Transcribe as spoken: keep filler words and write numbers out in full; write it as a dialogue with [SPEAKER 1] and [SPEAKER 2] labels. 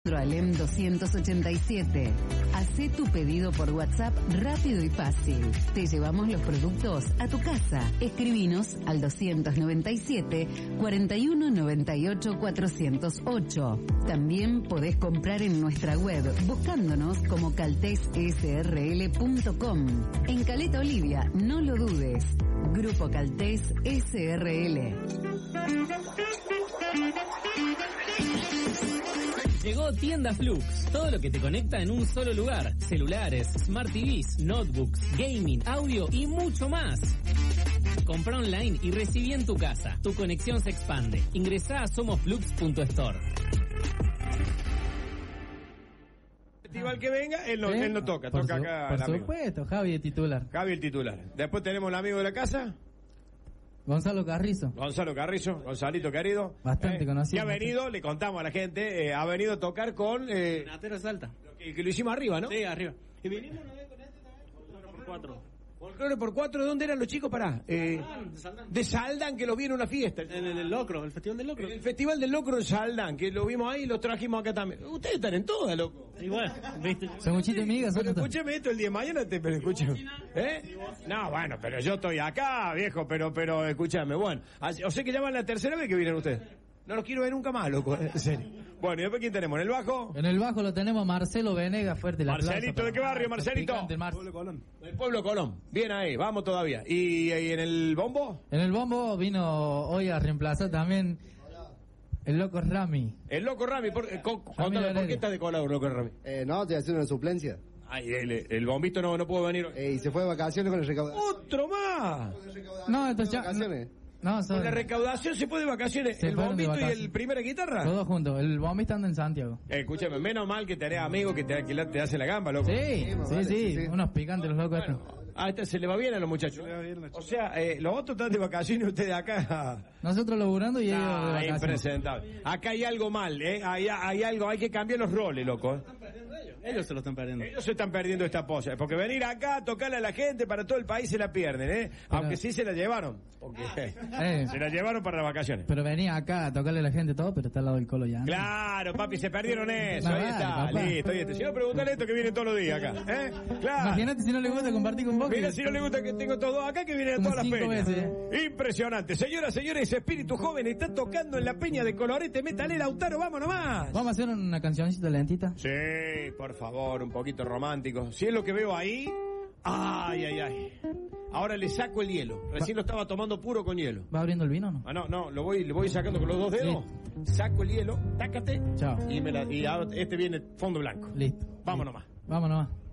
[SPEAKER 1] Alem doscientos ochenta y siete. Hacé tu pedido por WhatsApp rápido y fácil. Te llevamos los productos a tu casa. Escribinos al doscientos noventa y siete, cuarenta y uno noventa y ocho, cuatrocientos ocho. También podés comprar en nuestra web buscándonos como caltes s r l punto com. En Caleta Olivia, no lo dudes. Grupo Caltés S R L.
[SPEAKER 2] Llegó Tienda Flux, todo lo que te conecta en un solo lugar. Celulares, Smart T Vs, notebooks, gaming, audio y mucho más. Compra online y recibí en tu casa. Tu conexión se expande. Ingresá a somosflux punto store.
[SPEAKER 3] Festival que venga, él no, ¿Sí? él no toca,
[SPEAKER 4] por
[SPEAKER 3] toca
[SPEAKER 4] su,
[SPEAKER 3] acá.
[SPEAKER 4] Por supuesto, Javi el titular.
[SPEAKER 3] Javi el titular. Después tenemos el amigo de la casa.
[SPEAKER 4] Gonzalo Carrizo.
[SPEAKER 3] Gonzalo Carrizo, Gonzalito querido.
[SPEAKER 4] Bastante
[SPEAKER 3] eh,
[SPEAKER 4] conocido.
[SPEAKER 3] Que ha venido, le contamos a la gente, eh, ha venido a tocar con... Eh,
[SPEAKER 2] Natero Salta.
[SPEAKER 3] Que, que lo hicimos arriba, ¿no?
[SPEAKER 2] Sí, arriba. Y vinimos una vez con este también, por cuatro.
[SPEAKER 3] Folclore por cuatro, ¿de dónde eran los chicos? Pará. Eh,
[SPEAKER 2] de Saldán.
[SPEAKER 3] De Saldán, que los vi en una fiesta.
[SPEAKER 2] En el, el Locro, el Festival del Locro.
[SPEAKER 3] El Festival del Locro en Saldán, que lo vimos ahí y los trajimos acá también. Ustedes están en todas, loco.
[SPEAKER 2] Igual, viste.
[SPEAKER 4] Sanguchito y migas.
[SPEAKER 3] Pero escúcheme esto el día de mañana, te, pero escúchame. ¿Eh? No, bueno, pero yo estoy acá, viejo, pero, pero, escúchame, bueno. O sea que ya van la tercera vez que vienen ustedes. No los quiero ver nunca más, loco, en serio. Bueno, ¿y después quién tenemos? ¿En el bajo?
[SPEAKER 4] En el bajo lo tenemos Marcelo Venegas, fuerte la
[SPEAKER 3] Marcelito,
[SPEAKER 4] plaza,
[SPEAKER 3] ¿de qué barrio, Marcelito?
[SPEAKER 4] Mar...
[SPEAKER 3] Pueblo Colón. El Pueblo Colón. Bien ahí, vamos todavía. ¿Y, y en el bombo?
[SPEAKER 4] En el bombo vino hoy a reemplazar también el loco Rami.
[SPEAKER 3] El loco Rami, ¿por, eh, con, contame, ¿por qué está de colado el loco Rami?
[SPEAKER 5] Eh, no, estoy haciendo una suplencia.
[SPEAKER 3] Ay, el, el bombito no, no pudo venir.
[SPEAKER 5] Eh, y se fue de vacaciones con el recaudación.
[SPEAKER 3] ¡Otro más!
[SPEAKER 4] No, entonces ya...
[SPEAKER 5] vacaciones.
[SPEAKER 4] No,
[SPEAKER 3] con la recaudación se fue de vacaciones.
[SPEAKER 4] Se
[SPEAKER 3] ¿El bombito y el primera guitarra?
[SPEAKER 4] Todos juntos. El bombito anda en Santiago.
[SPEAKER 3] Eh, escúchame, menos mal que tenés amigos que te, que te hace la gamba, loco.
[SPEAKER 4] Sí, sí,
[SPEAKER 5] vale,
[SPEAKER 4] sí,
[SPEAKER 5] sí, sí.
[SPEAKER 4] Unos picantes los locos
[SPEAKER 3] Bueno,
[SPEAKER 4] estos.
[SPEAKER 3] a este se le va bien a los muchachos. O sea, eh, los otros están de vacaciones y ustedes acá.
[SPEAKER 4] Nosotros laburando y ellos de
[SPEAKER 3] Ah,
[SPEAKER 4] vacaciones.
[SPEAKER 3] impresentable. Acá hay algo mal, ¿eh? Hay, hay algo, hay que cambiar los roles, loco. ¿eh?
[SPEAKER 2] Ellos se lo están perdiendo.
[SPEAKER 3] Ellos se están perdiendo esta pose. Porque venir acá a tocarle a la gente para todo el país se la pierden, ¿eh?
[SPEAKER 4] Pero,
[SPEAKER 3] aunque sí se la llevaron. Porque
[SPEAKER 4] eh,
[SPEAKER 3] se la llevaron para las vacaciones.
[SPEAKER 4] Pero venía acá a tocarle a la gente todo, pero está al lado del Colo ya. ¿no?
[SPEAKER 3] Claro, papi, se perdieron eso.
[SPEAKER 4] No,
[SPEAKER 3] Ahí
[SPEAKER 4] vale,
[SPEAKER 3] está,
[SPEAKER 4] papá.
[SPEAKER 3] listo, ahí está. Si no, preguntale esto que vienen todos los días acá, ¿eh? Claro.
[SPEAKER 4] Imagínate si no le gusta compartir con vos.
[SPEAKER 3] Mira,
[SPEAKER 4] que-
[SPEAKER 3] si no le gusta que tengo todo acá, que vienen a
[SPEAKER 4] Como
[SPEAKER 3] todas las
[SPEAKER 4] cinco
[SPEAKER 3] peñas.
[SPEAKER 4] veces,
[SPEAKER 3] Impresionante. Señoras, señores, espíritu joven está tocando en la peña de Colorete Metalera. Lautaro, vamos nomás.
[SPEAKER 4] Vamos a hacer una cancioncita lentita.
[SPEAKER 3] Sí, por favor, un poquito romántico. Si es lo que veo ahí, ay, ay, ay. Ahora le saco el hielo. Recién lo estaba tomando puro con hielo.
[SPEAKER 4] ¿Va abriendo el vino o no?
[SPEAKER 3] Ah, no, no, lo voy, lo voy sacando con los dos dedos. Saco el hielo, tácate.
[SPEAKER 4] Chao.
[SPEAKER 3] Y, me la, y ahora este viene fondo blanco.
[SPEAKER 4] Listo.
[SPEAKER 3] Vamos
[SPEAKER 4] Listo.
[SPEAKER 3] nomás.
[SPEAKER 4] Vamos nomás.